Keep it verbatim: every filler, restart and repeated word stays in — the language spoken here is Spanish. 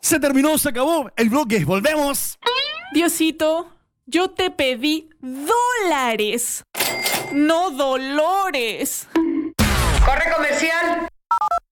Se terminó, se acabó el bloque. Volvemos. Diosito, yo te pedí dólares, no dolores. Corre comercial.